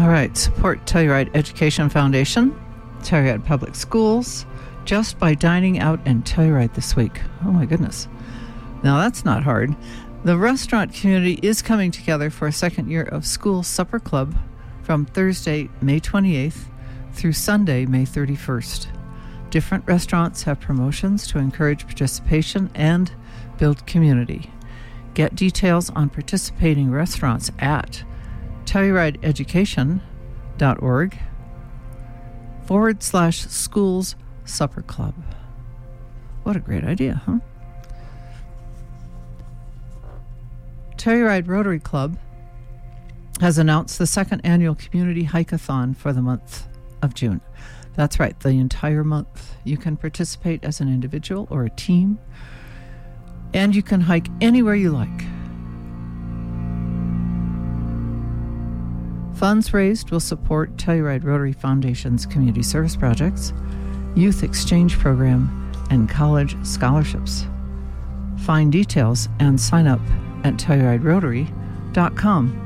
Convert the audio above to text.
All right, support Telluride Education Foundation, Telluride Public Schools, just by dining out in Telluride this week. Oh my goodness. Now that's not hard. The restaurant community is coming together for a second year of School Supper Club from Thursday, May 28th through Sunday, May 31st. Different restaurants have promotions to encourage participation and build community. Get details on participating restaurants at TellurideEducation.org/schools supper club. What a great idea, huh? Telluride Rotary Club has announced the second annual community hike-a-thon for the month of June. That's right, the entire month. You can participate as an individual or a team, and you can hike anywhere you like. Funds raised will support Telluride Rotary Foundation's community service projects, youth exchange program, and college scholarships. Find details and sign up at TellurideRotary.com.